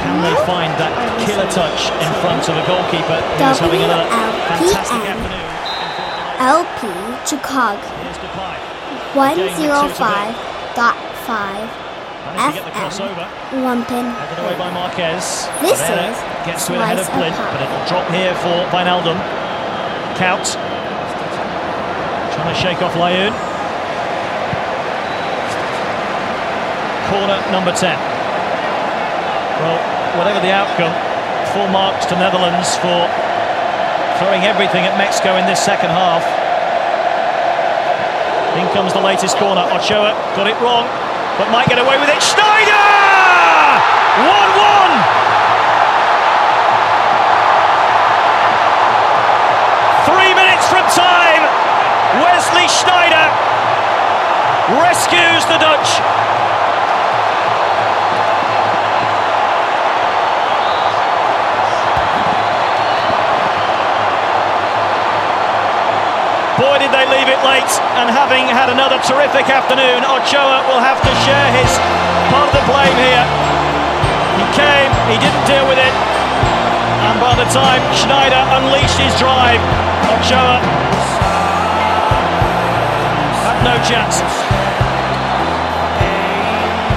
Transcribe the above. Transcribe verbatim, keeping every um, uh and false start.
Can they find that killer touch in front of a goalkeeper who's having another fantastic afternoon? L P to C O G one oh five point five F M Lumpen. Taken away by Marquez. This There is gets to it ahead of Slice of Blind, Pie. but it'll drop here for Wijnaldum. Kout trying to shake off Layun. Corner number ten. Well, whatever the outcome, full marks to Netherlands for throwing everything at Mexico in this second half. In comes the latest corner. Ochoa got it wrong, but might get away with it. Schneider! one one! Three minutes from time. Wesley Schneider rescues the Dutch. Boy, did they leave it late, and having had another terrific afternoon, Ochoa will have to share his part of the blame here. He came, he didn't deal with it, and by the time Schneider unleashed his drive, Ochoa had no chance.